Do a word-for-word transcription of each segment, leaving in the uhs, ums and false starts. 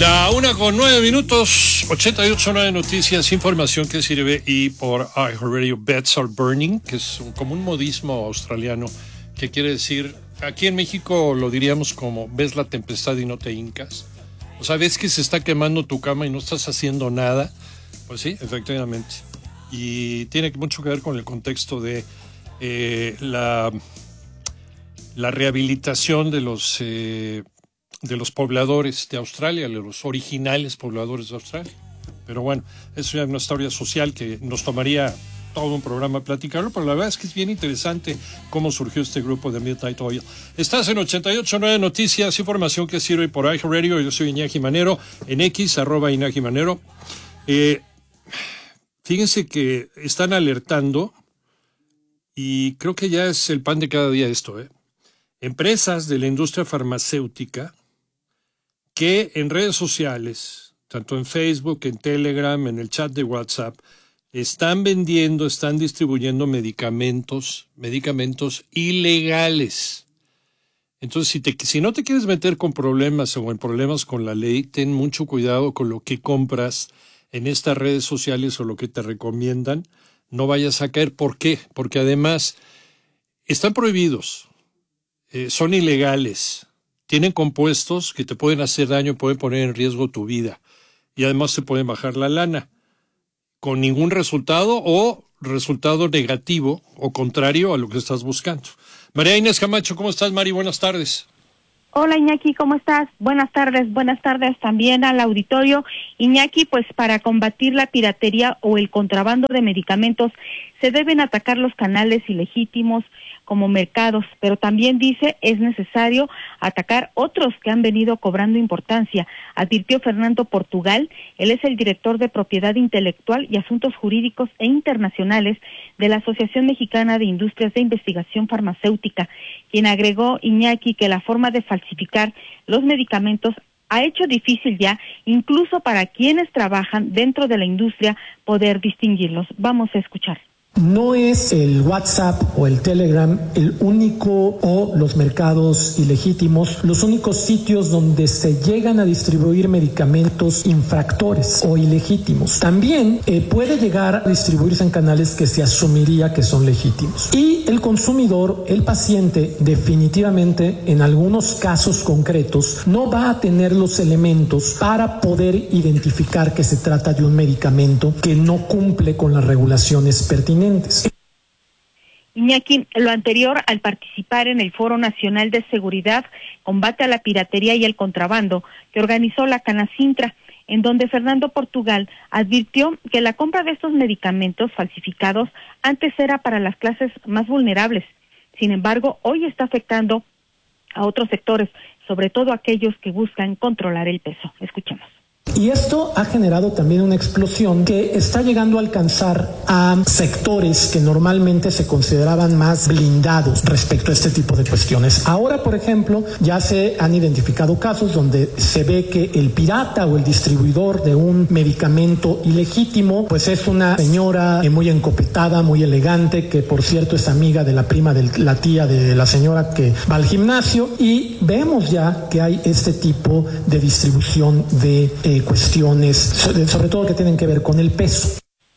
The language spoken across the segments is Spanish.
La una con nueve minutos, ochenta y ocho nueve Noticias, información que sirve y por iHeartRadio, Beds Are Burning, que es un, como un modismo australiano que quiere decir, aquí en México lo diríamos como ves la tempestad y no te hincas. O sea, ves que se está quemando tu cama y no estás haciendo nada. Pues sí, efectivamente. Y tiene mucho que ver con el contexto de eh, la, la rehabilitación de los... Eh, de los pobladores de Australia, de los originales pobladores de Australia. Pero bueno, eso ya es una historia social que nos tomaría todo un programa platicarlo, pero la verdad es que es bien interesante cómo surgió este grupo de Midnight Oil. Estás en ochenta y ocho nueve Noticias, información que sirve por iHeartRadio. Yo soy Iñaki Manero, en X, arroba Iñaki Manero. Eh, fíjense que están alertando, y creo que ya es el pan de cada día esto, ¿eh? Empresas de la industria farmacéutica que en redes sociales, tanto en Facebook, en Telegram, en el chat de WhatsApp, están vendiendo, están distribuyendo medicamentos, medicamentos ilegales. Entonces, si, te, si no te quieres meter con problemas o en problemas con la ley, ten mucho cuidado con lo que compras en estas redes sociales o lo que te recomiendan. No vayas a caer. ¿Por qué? Porque además están prohibidos, eh, son ilegales. Tienen compuestos que te pueden hacer daño, pueden poner en riesgo tu vida y además te pueden bajar la lana con ningún resultado o resultado negativo o contrario a lo que estás buscando. María Inés Camacho, ¿cómo estás, Mari? Buenas tardes. Hola, Iñaki, ¿cómo estás? Buenas tardes, buenas tardes también al auditorio. Iñaki, pues para combatir la piratería o el contrabando de medicamentos se deben atacar los canales ilegítimos como mercados, pero también dice es necesario atacar otros que han venido cobrando importancia, advirtió Fernando Portugal. Él es el director de Propiedad Intelectual y Asuntos Jurídicos e Internacionales de la Asociación Mexicana de Industrias de Investigación Farmacéutica, quien agregó, Iñaki, que la forma de falsificar los medicamentos ha hecho difícil ya, incluso para quienes trabajan dentro de la industria, poder distinguirlos. Vamos a escuchar. No es el WhatsApp o el Telegram el único o los mercados ilegítimos, los únicos sitios donde se llegan a distribuir medicamentos infractores o ilegítimos. También eh, puede llegar a distribuirse en canales que se asumiría que son legítimos. Y el consumidor, el paciente, definitivamente en algunos casos concretos no va a tener los elementos para poder identificar que se trata de un medicamento que no cumple con las regulaciones pertinentes. Iñaki, lo anterior al participar en el Foro Nacional de Seguridad, Combate a la Piratería y el Contrabando, que organizó la Canacintra, en donde Fernando Portugal advirtió que la compra de estos medicamentos falsificados antes era para las clases más vulnerables. Sin embargo, hoy está afectando a otros sectores, sobre todo aquellos que buscan controlar el peso. Escuchemos. Y esto ha generado también una explosión que está llegando a alcanzar a sectores que normalmente se consideraban más blindados respecto a este tipo de cuestiones. Ahora, por ejemplo, ya se han identificado casos donde se ve que el pirata o el distribuidor de un medicamento ilegítimo, pues es una señora muy encopetada, muy elegante, que por cierto es amiga de la prima de la tía de la señora que va al gimnasio, y vemos ya que hay este tipo de distribución de eh, cuestiones, sobre todo que tienen que ver con el peso.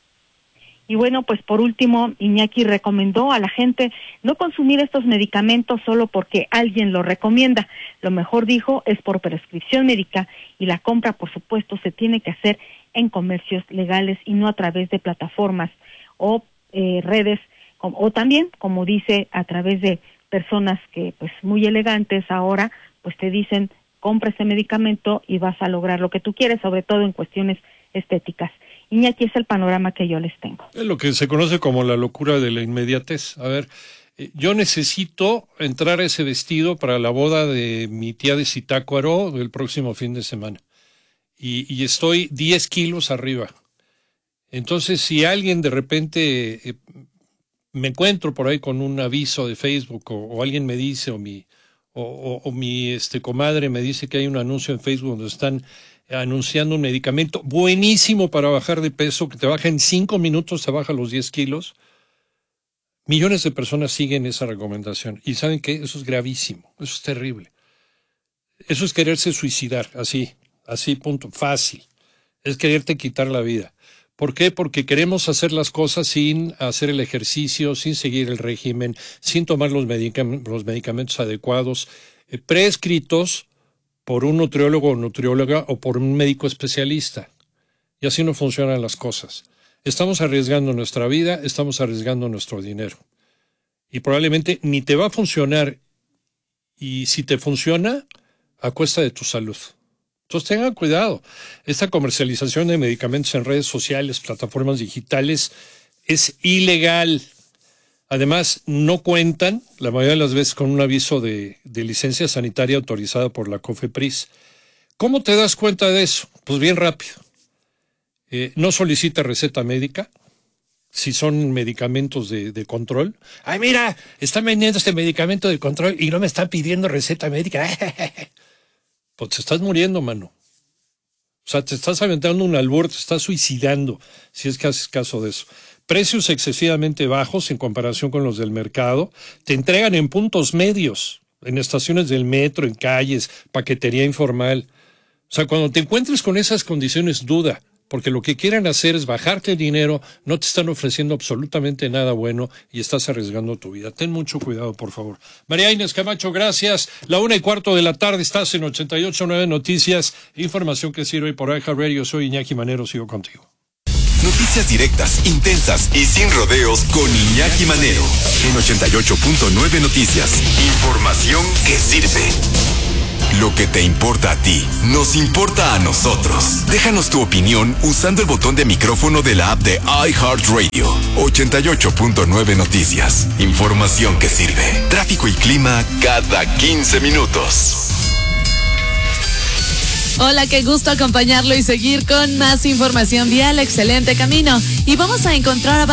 Y bueno, pues por último, Iñaki recomendó a la gente no consumir estos medicamentos solo porque alguien lo recomienda. Lo mejor, dijo, es por prescripción médica y la compra, por supuesto, se tiene que hacer en comercios legales y no a través de plataformas o eh, redes, o, o también, como dice, a través de personas que, pues, muy elegantes ahora, pues te dicen, compra este medicamento y vas a lograr lo que tú quieres, sobre todo en cuestiones estéticas. Iñaki, es el panorama que yo les tengo. Es lo que se conoce como la locura de la inmediatez. A ver, yo necesito entrar a ese vestido para la boda de mi tía de Zitácuaro del próximo fin de semana. Y, y estoy diez kilos arriba. Entonces, si alguien de repente eh, me encuentro por ahí con un aviso de Facebook o, o alguien me dice o mi... O, o, o mi este comadre me dice que hay un anuncio en Facebook donde están anunciando un medicamento buenísimo para bajar de peso, que te baja en cinco minutos, te baja los diez kilos. Millones de personas siguen esa recomendación. Y ¿saben qué? Eso es gravísimo, eso es terrible. Eso es quererse suicidar, así, Así, punto. Fácil. Es quererte quitar la vida. ¿Por qué? Porque queremos hacer las cosas sin hacer el ejercicio, sin seguir el régimen, sin tomar los, medicam- los medicamentos adecuados, eh, prescritos por un nutriólogo o nutrióloga o por un médico especialista. Y así no funcionan las cosas. Estamos arriesgando nuestra vida, estamos arriesgando nuestro dinero. Y probablemente ni te va a funcionar. Y si te funciona, a cuesta de tu salud. Entonces tengan cuidado. Esta comercialización de medicamentos en redes sociales, plataformas digitales, es ilegal. Además, no cuentan, la mayoría de las veces, con un aviso de, de licencia sanitaria autorizada por la COFEPRIS. ¿Cómo te das cuenta de eso? Pues bien rápido. Eh, no solicita receta médica. Si son medicamentos de, de control. Ay, mira, están vendiendo este medicamento de control y no me están pidiendo receta médica. Pues te estás muriendo, mano. O sea, te estás aventando un albur, te estás suicidando, si es que haces caso de eso. Precios excesivamente bajos en comparación con los del mercado. Te entregan en puntos medios, en estaciones del metro, en calles, paquetería informal. O sea, cuando te encuentres con esas condiciones, duda. Porque lo que quieren hacer es bajarte el dinero, no te están ofreciendo absolutamente nada bueno y estás arriesgando tu vida. Ten mucho cuidado, por favor. María Inés Camacho, gracias. La una y cuarto de la tarde estás en ochenta y ocho punto nueve Noticias. Información que sirve por iHeartRadio. Soy Iñaki Manero, sigo contigo. Noticias directas, intensas y sin rodeos con Iñaki Manero. En ochenta y ocho punto nueve Noticias. Información que sirve. Lo que te importa a ti, nos importa a nosotros. Déjanos tu opinión usando el botón de micrófono de la app de iHeartRadio. ochenta y ocho punto nueve Noticias. Información que sirve. Tráfico y clima cada quince minutos. Hola, qué gusto acompañarlo y seguir con más información vial. Excelente camino. Y vamos a encontrar a